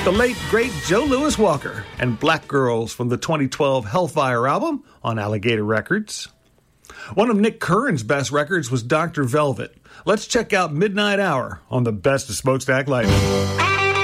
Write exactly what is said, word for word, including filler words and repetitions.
the late, great Joe Louis Walker and Black Girls from the twenty twelve Hellfire album on Alligator Records. One of Nick Curran's best records was Doctor Velvet. Let's check out Midnight Hour on the best of Smokestack Lightning.